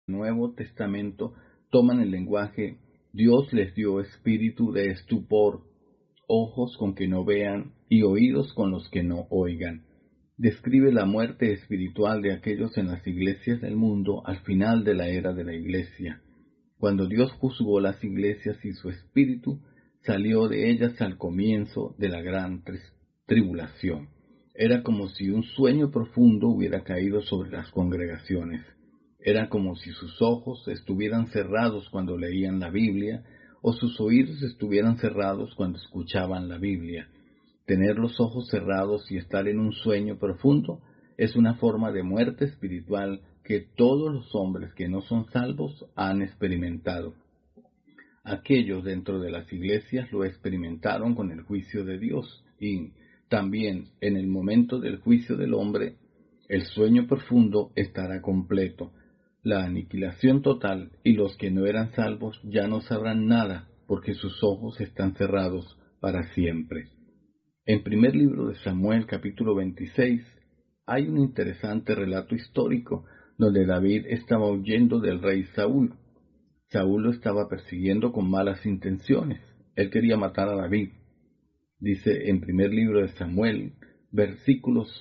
Nuevo Testamento toman el lenguaje: Dios les dio espíritu de estupor, ojos con que no vean y oídos con los que no oigan. Describe la muerte espiritual de aquellos en las iglesias del mundo al final de la era de la iglesia, cuando Dios juzgó las iglesias y su espíritu salió de ellas al comienzo de la gran tribulación. Era como si un sueño profundo hubiera caído sobre las congregaciones. Era como si sus ojos estuvieran cerrados cuando leían la Biblia, o sus oídos estuvieran cerrados cuando escuchaban la Biblia. Tener los ojos cerrados y estar en un sueño profundo es una forma de muerte espiritual que todos los hombres que no son salvos han experimentado. Aquellos dentro de las iglesias lo experimentaron con el juicio de Dios, y también en el momento del juicio del hombre, el sueño profundo estará completo, la aniquilación total, y los que no eran salvos ya no sabrán nada, porque sus ojos están cerrados para siempre. En primer libro de Samuel, capítulo 26, hay un interesante relato histórico donde David estaba huyendo del rey Saúl. Saúl lo estaba persiguiendo con malas intenciones. Él quería matar a David. Dice en primer libro de Samuel, versículos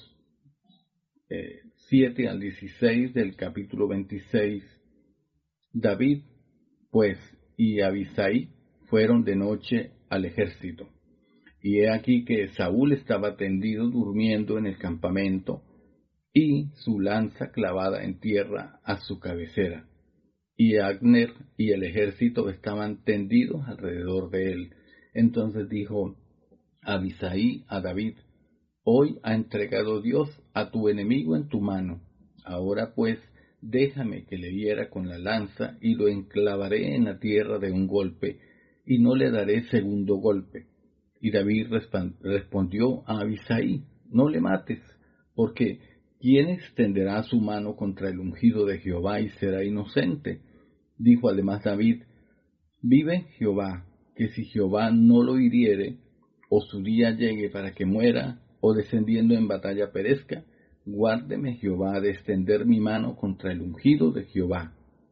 7 al 16 del capítulo 26, David, pues, y Abisai fueron de noche al ejército. Y he aquí que Saúl estaba tendido durmiendo en el campamento, y su lanza clavada en tierra a su cabecera. Y Abner y el ejército estaban tendidos alrededor de él. Entonces dijo Abisai a David: Hoy ha entregado Dios a tu enemigo en tu mano. Ahora pues, déjame que le hiera con la lanza, y lo enclavaré en la tierra de un golpe, y no le daré segundo golpe. Y David respondió a Abisai: No le mates, porque ¿quién extenderá su mano contra el ungido de Jehová y será inocente? Dijo además David: Vive Jehová, que si Jehová no lo hiriere, o su día llegue para que muera, o descendiendo en batalla perezca, guárdeme Jehová de extender mi mano contra el ungido de Jehová.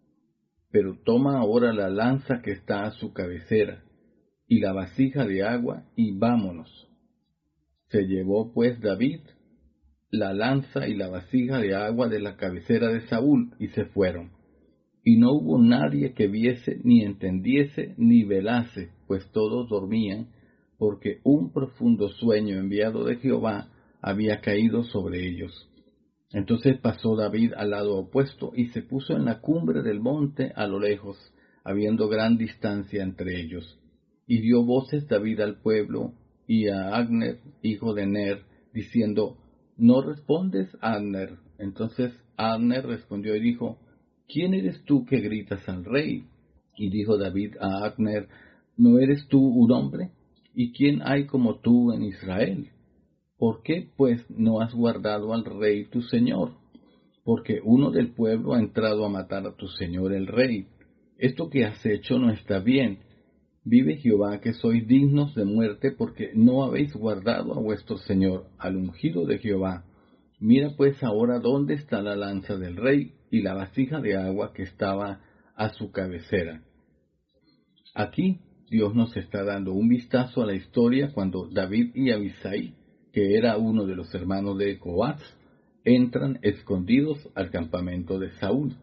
Pero toma ahora la lanza que está a su cabecera, y la vasija de agua, y vámonos. Se llevó pues David la lanza y la vasija de agua de la cabecera de Saúl, y se fueron. Y no hubo nadie que viese, ni entendiese, ni velase, pues todos dormían, porque un profundo sueño enviado de Jehová había caído sobre ellos. Entonces pasó David al lado opuesto, y se puso en la cumbre del monte a lo lejos, habiendo gran distancia entre ellos. Y dio voces David al pueblo y a Abner, hijo de Ner, diciendo: ¿No respondes, Abner? Entonces Abner respondió y dijo: ¿Quién eres tú que gritas al rey? Y dijo David a Abner: ¿No eres tú un hombre? ¿Y quién hay como tú en Israel? ¿Por qué, pues, no has guardado al rey tu señor? Porque uno del pueblo ha entrado a matar a tu señor el rey. Esto que has hecho no está bien. Vive Jehová, que sois dignos de muerte, porque no habéis guardado a vuestro señor, al ungido de Jehová. Mira pues ahora dónde está la lanza del rey y la vasija de agua que estaba a su cabecera. Aquí Dios nos está dando un vistazo a la historia cuando David y Abisai, que era uno de los hermanos de Coaz, entran escondidos al campamento de Saúl.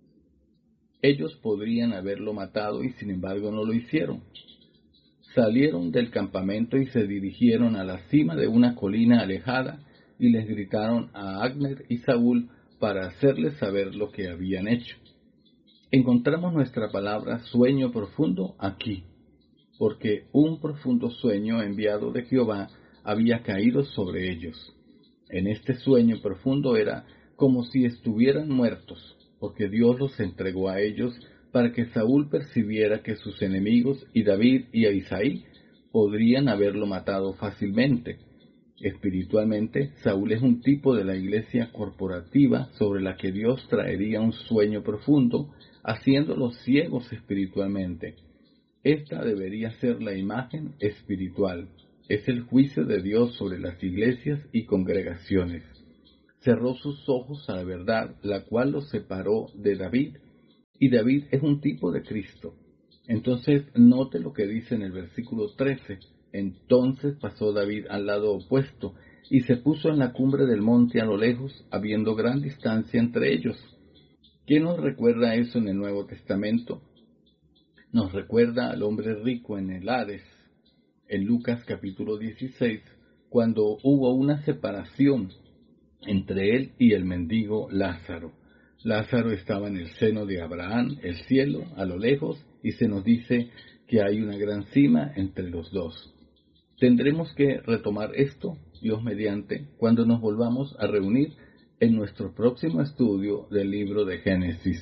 Ellos podrían haberlo matado y sin embargo no lo hicieron. Salieron del campamento y se dirigieron a la cima de una colina alejada y les gritaron a Abner y Saúl para hacerles saber lo que habían hecho. Encontramos nuestra palabra sueño profundo aquí, porque un profundo sueño enviado de Jehová había caído sobre ellos. En este sueño profundo era como si estuvieran muertos, porque Dios los entregó a ellos para que Saúl percibiera que sus enemigos y David y Abisai podrían haberlo matado fácilmente. Espiritualmente, Saúl es un tipo de la iglesia corporativa sobre la que Dios traería un sueño profundo, haciéndolos ciegos espiritualmente. Esta debería ser la imagen espiritual. Es el juicio de Dios sobre las iglesias y congregaciones. Cerró sus ojos a la verdad, la cual los separó de David Y David es un tipo de Cristo. Entonces, note lo que dice en el versículo 13. Entonces pasó David al lado opuesto y se puso en la cumbre del monte a lo lejos, habiendo gran distancia entre ellos. ¿Quién nos recuerda eso en el Nuevo Testamento? Nos recuerda al hombre rico en el Hades, en Lucas capítulo 16, cuando hubo una separación entre él y el mendigo Lázaro. Lázaro estaba en el seno de Abraham, el cielo, a lo lejos, y se nos dice que hay una gran cima entre los dos. Tendremos que retomar esto, Dios mediante, cuando nos volvamos a reunir en nuestro próximo estudio del libro de Génesis.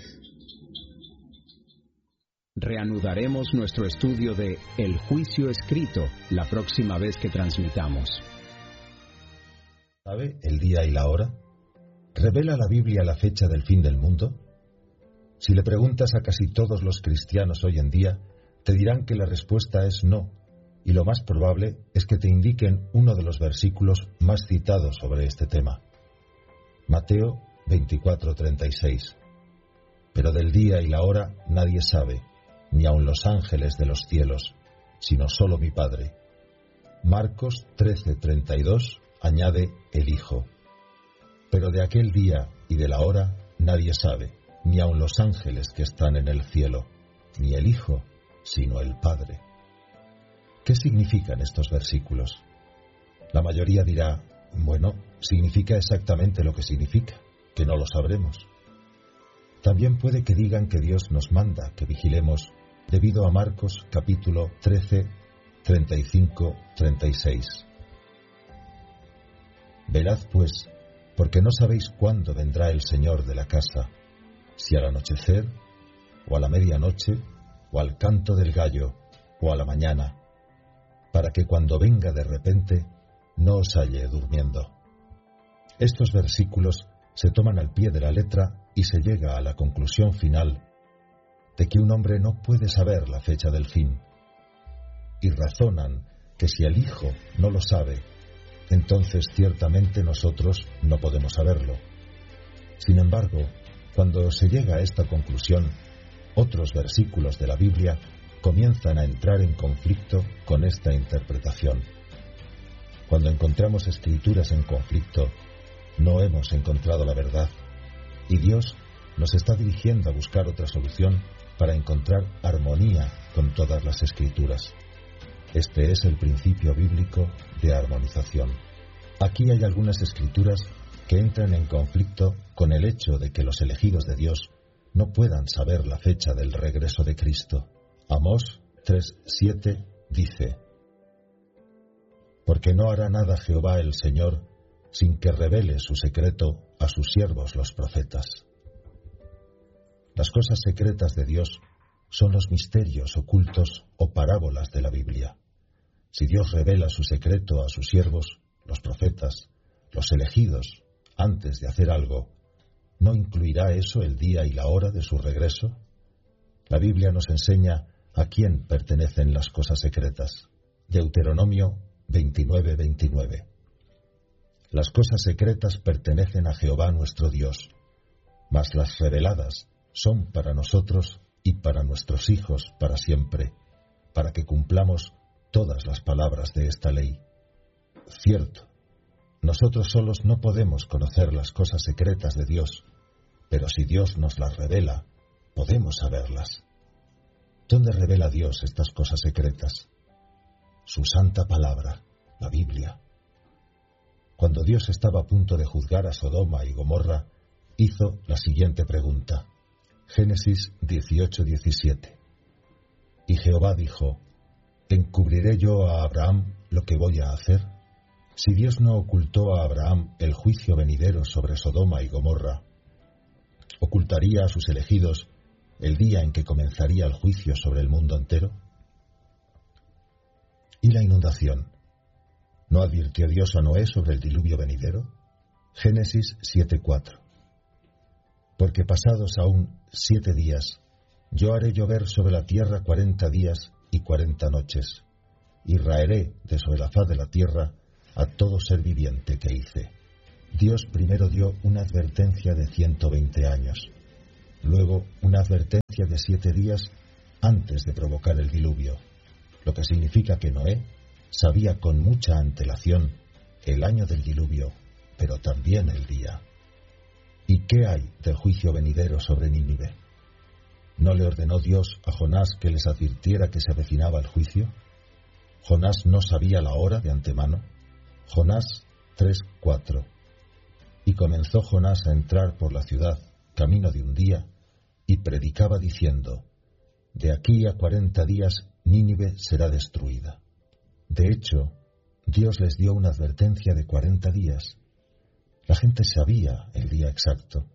Reanudaremos nuestro estudio de El Juicio Escrito la próxima vez que transmitamos. ¿Sabe el día y la hora? ¿Revela la Biblia la fecha del fin del mundo? Si le preguntas a casi todos los cristianos hoy en día, te dirán que la respuesta es no, y lo más probable es que te indiquen uno de los versículos más citados sobre este tema. Mateo 24:36. Pero del día y la hora nadie sabe, ni aun los ángeles de los cielos, sino solo mi Padre. Marcos 13:32 añade el Hijo. Pero de aquel día y de la hora nadie sabe, ni aun los ángeles que están en el cielo, ni el Hijo, sino el Padre. ¿Qué significan estos versículos? La mayoría dirá, bueno, significa exactamente lo que significa, que no lo sabremos. También puede que digan que Dios nos manda que vigilemos debido a Marcos capítulo 13, 35, 36. Velad pues, porque no sabéis cuándo vendrá el Señor de la casa, si al anochecer, o a la medianoche, o al canto del gallo, o a la mañana, para que cuando venga de repente no os halle durmiendo. Estos versículos se toman al pie de la letra y se llega a la conclusión final de que un hombre no puede saber la fecha del fin, y razonan que si el Hijo no lo sabe, entonces ciertamente nosotros no podemos saberlo. Sin embargo, cuando se llega a esta conclusión, otros versículos de la Biblia comienzan a entrar en conflicto con esta interpretación. Cuando encontramos escrituras en conflicto, no hemos encontrado la verdad, y Dios nos está dirigiendo a buscar otra solución para encontrar armonía con todas las escrituras. Este es el principio bíblico de armonización. Aquí hay algunas escrituras que entran en conflicto con el hecho de que los elegidos de Dios no puedan saber la fecha del regreso de Cristo. Amós 3:7 dice: Porque no hará nada Jehová el Señor sin que revele su secreto a sus siervos los profetas. Las cosas secretas de Dios son los misterios ocultos o parábolas de la Biblia. Si Dios revela su secreto a sus siervos, los profetas, los elegidos, antes de hacer algo, ¿no incluirá eso el día y la hora de su regreso? La Biblia nos enseña a quién pertenecen las cosas secretas. Deuteronomio 29:29. Las cosas secretas pertenecen a Jehová nuestro Dios, mas las reveladas son para nosotros y para nuestros hijos para siempre, para que cumplamos todas las palabras de esta ley. Cierto, nosotros solos no podemos conocer las cosas secretas de Dios, pero si Dios nos las revela, podemos saberlas. ¿Dónde revela Dios estas cosas secretas? Su santa palabra, la Biblia. Cuando Dios estaba a punto de juzgar a Sodoma y Gomorra, hizo la siguiente pregunta. Génesis 18:17. Y Jehová dijo: ¿Encubriré yo a Abraham lo que voy a hacer? Si Dios no ocultó a Abraham el juicio venidero sobre Sodoma y Gomorra, ¿ocultaría a sus elegidos el día en que comenzaría el juicio sobre el mundo entero? ¿Y la inundación? ¿No advirtió Dios a Noé sobre el diluvio venidero? Génesis 7:4. Porque pasados aún 7 días, yo haré llover sobre la tierra 40 días y 40 noches, y raeré de sobre la faz de la tierra a todo ser viviente que hice. Dios primero dio una advertencia de 120 años. luego una advertencia de 7 días antes de provocar el diluvio, lo que significa que Noé sabía con mucha antelación el año del diluvio, pero también el día. ¿Y qué hay del juicio venidero sobre Nínive? ¿No le ordenó Dios a Jonás que les advirtiera que se avecinaba el juicio? ¿Jonás no sabía la hora de antemano? Jonás 3:4. Y comenzó Jonás a entrar por la ciudad, camino de un día, y predicaba diciendo: de aquí a 40 días Nínive será destruida. De hecho, Dios les dio una advertencia de 40 días. La gente sabía el día exacto.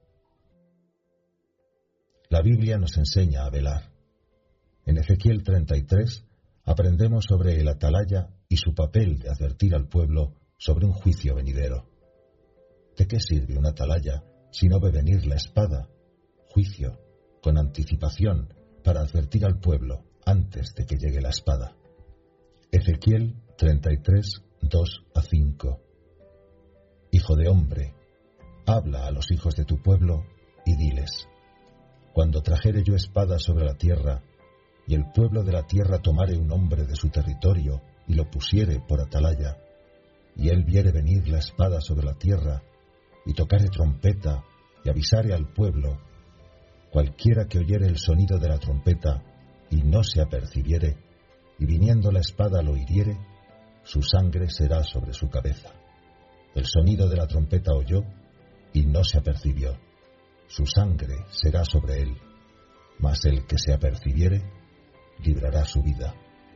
La Biblia nos enseña a velar. En Ezequiel 33 aprendemos sobre el atalaya y su papel de advertir al pueblo sobre un juicio venidero. ¿De qué sirve un atalaya si no ve venir la espada? Juicio, con anticipación, para advertir al pueblo antes de que llegue la espada. Ezequiel 33, 2-5. Hijo de hombre, habla a los hijos de tu pueblo y diles: cuando trajere yo espada sobre la tierra, y el pueblo de la tierra tomare un hombre de su territorio y lo pusiere por atalaya, y él viere venir la espada sobre la tierra, y tocare trompeta, y avisare al pueblo, cualquiera que oyere el sonido de la trompeta, y no se apercibiere, y viniendo la espada lo hiriere, su sangre será sobre su cabeza. El sonido de la trompeta oyó, y no se apercibió, su sangre será sobre él, mas el que se apercibiere, librará su vida.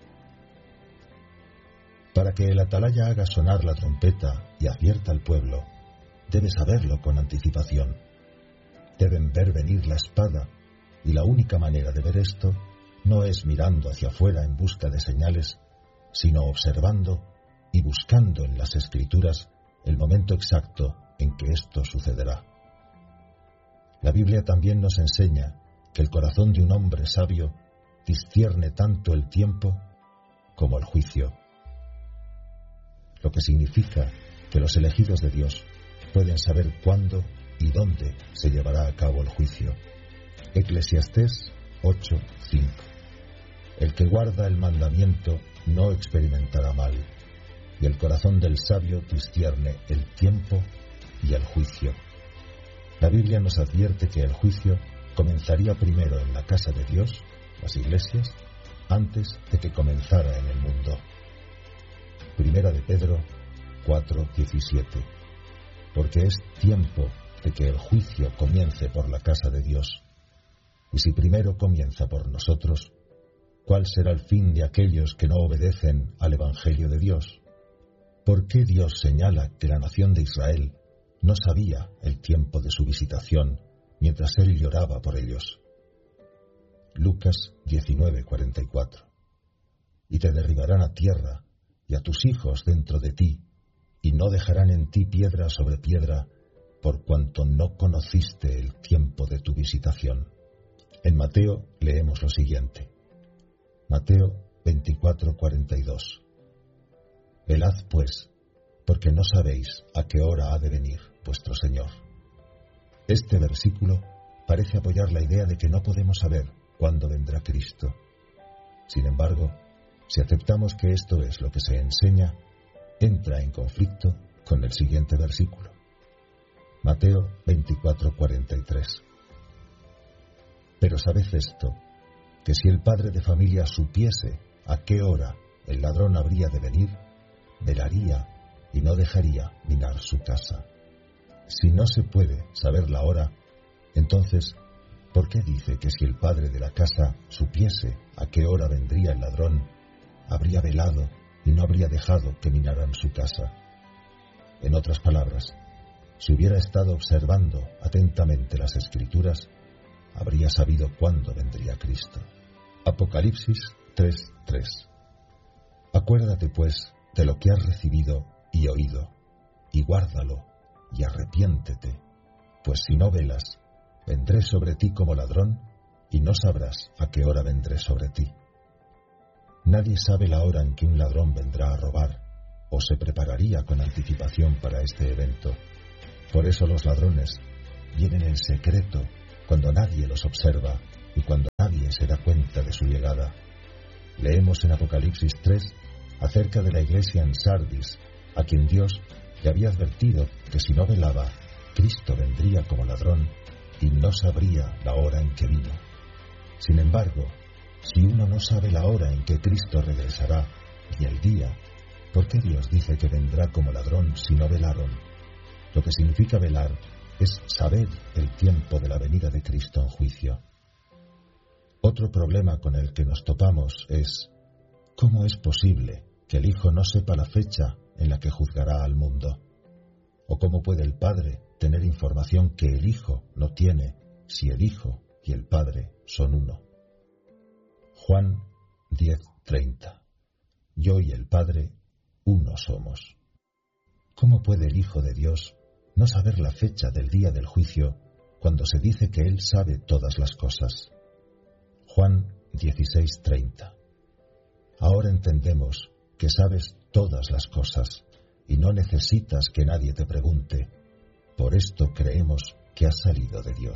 Para que el atalaya haga sonar la trompeta y advierta al pueblo, debe saberlo con anticipación. Deben ver venir la espada, y la única manera de ver esto no es mirando hacia afuera en busca de señales, sino observando y buscando en las Escrituras el momento exacto en que esto sucederá. La Biblia también nos enseña que el corazón de un hombre sabio discierne tanto el tiempo como el juicio, lo que significa que los elegidos de Dios pueden saber cuándo y dónde se llevará a cabo el juicio. Eclesiastés 8:5. El que guarda el mandamiento no experimentará mal, y el corazón del sabio discierne el tiempo y el juicio. La Biblia nos advierte que el juicio comenzaría primero en la casa de Dios, las iglesias, antes de que comenzara en el mundo. Primera de Pedro 4:17. Porque es tiempo de que el juicio comience por la casa de Dios. Y si primero comienza por nosotros, ¿cuál será el fin de aquellos que no obedecen al Evangelio de Dios? ¿Por qué Dios señala que la nación de Israel no sabía el tiempo de su visitación mientras Él lloraba por ellos? Lucas 19:44. Y te derribarán a tierra y a tus hijos dentro de ti, y no dejarán en ti piedra sobre piedra, por cuanto no conociste el tiempo de tu visitación. En Mateo leemos lo siguiente. Mateo 24:42. Velad pues, porque no sabéis a qué hora ha de venir vuestro Señor. Este versículo parece apoyar la idea de que no podemos saber cuándo vendrá Cristo. Sin embargo, si aceptamos que esto es lo que se enseña, entra en conflicto con el siguiente versículo. Mateo 24:43. Pero sabed esto, que si el padre de familia supiese a qué hora el ladrón habría de venir, velaría y no dejaría minar su casa. Si no se puede saber la hora, entonces, ¿por qué dice que si el padre de la casa supiese a qué hora vendría el ladrón, habría velado y no habría dejado que minaran su casa? En otras palabras, si hubiera estado observando atentamente las Escrituras, habría sabido cuándo vendría Cristo. Apocalipsis 3:3. Acuérdate, pues, de lo que has recibido y oído, y guárdalo, y arrepiéntete, pues si no velas, vendré sobre ti como ladrón, y no sabrás a qué hora vendré sobre ti. Nadie sabe la hora en que un ladrón vendrá a robar, o se prepararía con anticipación para este evento. Por eso los ladrones vienen en secreto, cuando nadie los observa y cuando nadie se da cuenta de su llegada. Leemos en Apocalipsis 3 acerca de la iglesia en Sardis, a quien Dios le había advertido que si no velaba, Cristo vendría como ladrón y no sabría la hora en que vino. Sin embargo, si uno no sabe la hora en que Cristo regresará ni el día, ¿por qué Dios dice que vendrá como ladrón si no velaron? Lo que significa velar es saber el tiempo de la venida de Cristo en juicio. Otro problema con el que nos topamos es ¿cómo es posible que el Hijo no sepa la fecha en la que juzgará al mundo? ¿O cómo puede el Padre tener información que el Hijo no tiene si el Hijo y el Padre son uno? Juan 10:30. Yo y el Padre uno somos. ¿Cómo puede el Hijo de Dios no saber la fecha del día del juicio cuando se dice que Él sabe todas las cosas? Juan 16:30. Ahora entendemos que sabes todas las cosas y no necesitas que nadie te pregunte. Por esto creemos que has salido de Dios.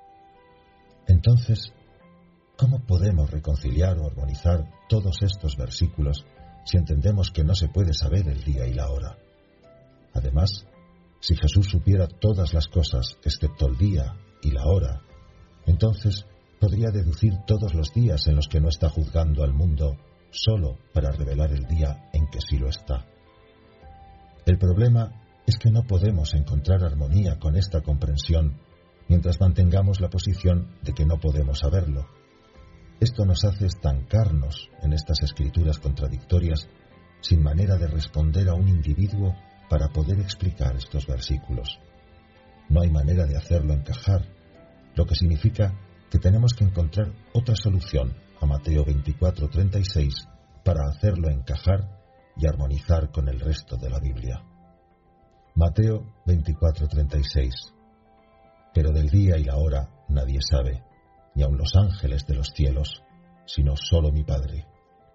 Entonces, ¿cómo podemos reconciliar o armonizar todos estos versículos si entendemos que no se puede saber el día y la hora? Además, si Jesús supiera todas las cosas excepto el día y la hora, entonces podría deducir todos los días en los que no está juzgando al mundo solo para revelar el día en que sí lo está. El problema es que no podemos encontrar armonía con esta comprensión mientras mantengamos la posición de que no podemos saberlo. Esto nos hace estancarnos en estas escrituras contradictorias sin manera de responder a un individuo para poder explicar estos versículos. No hay manera de hacerlo encajar, lo que significa que tenemos que encontrar otra solución a Mateo 24:36 para hacerlo encajar y armonizar con el resto de la Biblia. Mateo 24:36. Pero del día y la hora nadie sabe, ni aun los ángeles de los cielos, sino solo mi Padre.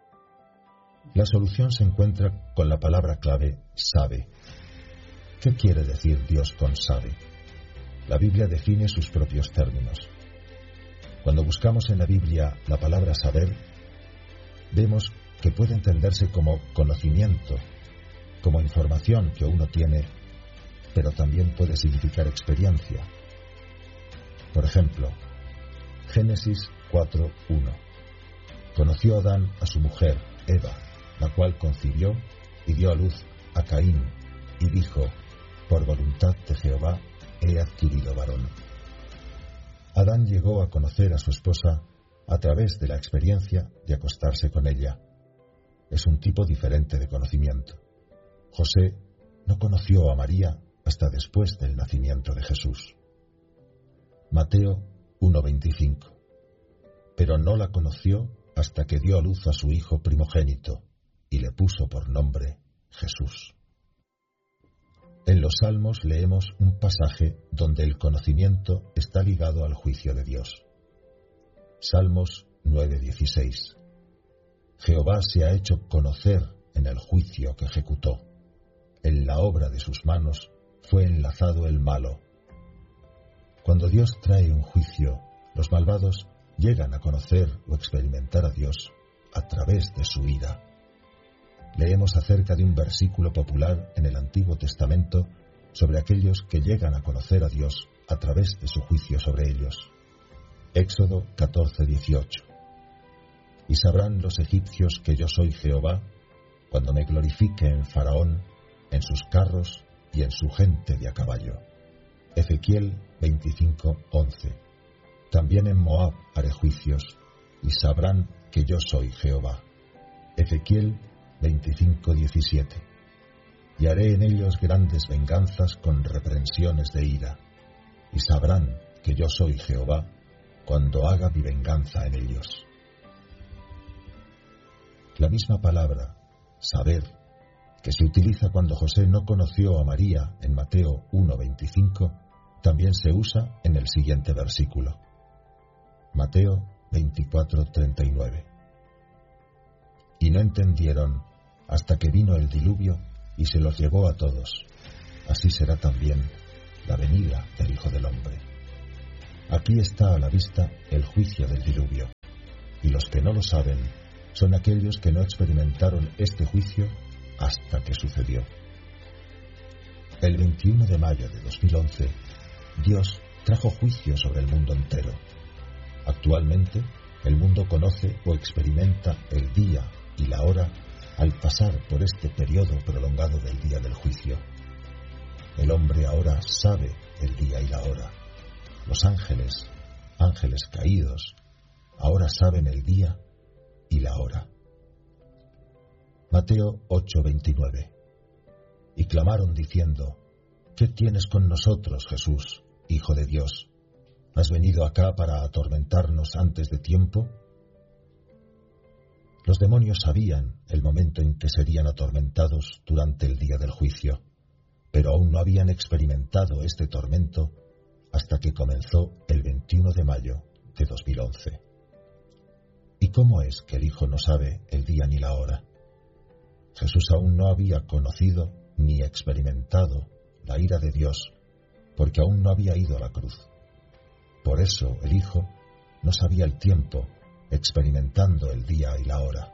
La solución se encuentra con la palabra clave sabe. ¿Qué quiere decir Dios con sabe? La Biblia define sus propios términos. Cuando buscamos en la Biblia la palabra saber, vemos que puede entenderse como conocimiento, como información que uno tiene, pero también puede significar experiencia. Por ejemplo, Génesis 4:1. Conoció Adán a su mujer, Eva, la cual concibió y dio a luz a Caín, y dijo: por voluntad de Jehová he adquirido varón. Adán llegó a conocer a su esposa a través de la experiencia de acostarse con ella. Es un tipo diferente de conocimiento. José no conoció a María hasta después del nacimiento de Jesús. Mateo 1:25. Pero no la conoció hasta que dio a luz a su hijo primogénito y le puso por nombre Jesús. En los Salmos leemos un pasaje donde el conocimiento está ligado al juicio de Dios. Salmos 9:16. Jehová se ha hecho conocer en el juicio que ejecutó. En la obra de sus manos fue enlazado el malo. Cuando Dios trae un juicio, los malvados llegan a conocer o experimentar a Dios a través de su ira. Leemos acerca de un versículo popular en el Antiguo Testamento sobre aquellos que llegan a conocer a Dios a través de su juicio sobre ellos. Éxodo 14:18. Y sabrán los egipcios que yo soy Jehová cuando me glorifique en Faraón, en sus carros y en su gente de a caballo. Ezequiel 25:11. También en Moab haré juicios y sabrán que yo soy Jehová. Ezequiel 25:17. Y haré en ellos grandes venganzas con reprensiones de ira, y sabrán que yo soy Jehová cuando haga mi venganza en ellos. La misma palabra, saber, que se utiliza cuando José no conoció a María en Mateo 1:25, también se usa en el siguiente versículo. Mateo 24:39. Y no entendieron hasta que vino el diluvio y se los llevó a todos. Así será también la venida del Hijo del Hombre. Aquí está a la vista el juicio del diluvio, y los que no lo saben son aquellos que no experimentaron este juicio hasta que sucedió. El 21 de mayo de 2011, Dios trajo juicio sobre el mundo entero. Actualmente, el mundo conoce o experimenta el día y la hora al pasar por este periodo prolongado del día del juicio. El hombre ahora sabe el día y la hora. Los ángeles caídos, ahora saben el día y la hora. Mateo 8:29. Y clamaron diciendo: ¿Qué tienes con nosotros, Jesús, Hijo de Dios? ¿Has venido acá para atormentarnos antes de tiempo? Los demonios sabían el momento en que serían atormentados durante el día del juicio, pero aún no habían experimentado este tormento hasta que comenzó el 21 de mayo de 2011. ¿Y cómo es que el Hijo no sabe el día ni la hora? Jesús aún no había conocido ni experimentado la ira de Dios, porque aún no había ido a la cruz. Por eso el Hijo no sabía el tiempo, experimentando el día y la hora.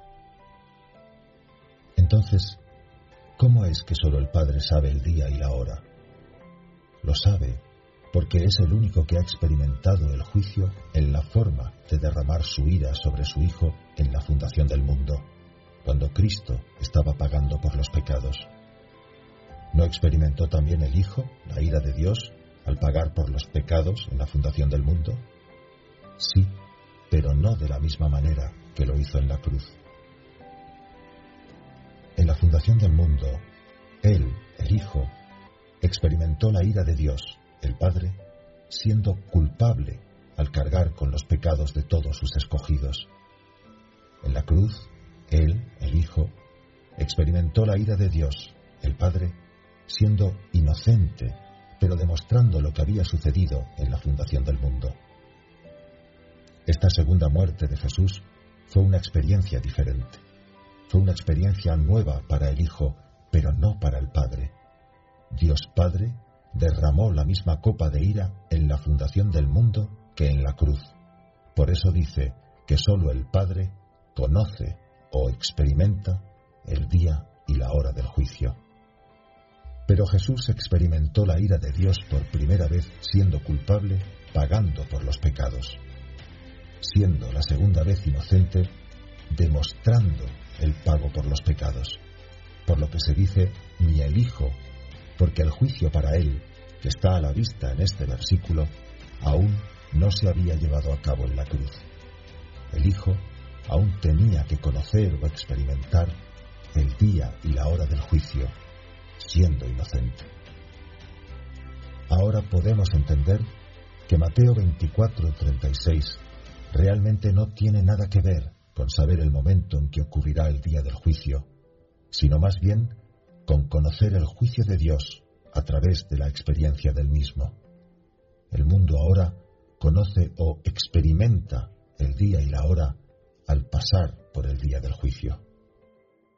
Entonces, ¿cómo es que solo el Padre sabe el día y la hora? Lo sabe porque es el único que ha experimentado el juicio en la forma de derramar su ira sobre su Hijo en la fundación del mundo, cuando Cristo estaba pagando por los pecados. ¿No experimentó también el Hijo la ira de Dios al pagar por los pecados en la fundación del mundo? Sí, pero no de la misma manera que lo hizo en la cruz. En la fundación del mundo, Él, el Hijo, experimentó la ira de Dios, el Padre, siendo culpable al cargar con los pecados de todos sus escogidos. En la cruz, Él, el Hijo, experimentó la ira de Dios, el Padre, siendo inocente, pero demostrando lo que había sucedido en la fundación del mundo. Esta segunda muerte de Jesús fue una experiencia diferente. Fue una experiencia nueva para el Hijo, pero no para el Padre. Dios Padre derramó la misma copa de ira en la fundación del mundo que en la cruz. Por eso dice que sólo el Padre conoce o experimenta el día y la hora del juicio. Pero Jesús experimentó la ira de Dios por primera vez siendo culpable, pagando por los pecados. Siendo la segunda vez inocente, demostrando el pago por los pecados. Por lo que se dice, ni el Hijo, porque el juicio para él, que está a la vista en este versículo, aún no se había llevado a cabo en la cruz. El Hijo aún tenía que conocer o experimentar el día y la hora del juicio, siendo inocente. Ahora podemos entender que Mateo 24:36 realmente no tiene nada que ver con saber el momento en que ocurrirá el día del juicio, sino más bien con conocer el juicio de Dios a través de la experiencia del mismo. El mundo ahora conoce o experimenta el día y la hora al pasar por el día del juicio.